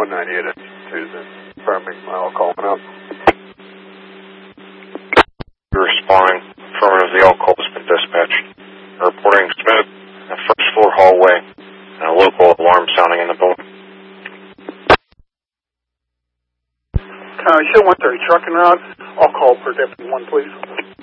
198 Tuesday. Confirming my all calling up. You're responding. Affirmative, the all call has been dispatched. Reporting smoke in the first floor hallway and a local alarm sounding in the building. Show 130 trucking route. All call per deputy 1, please.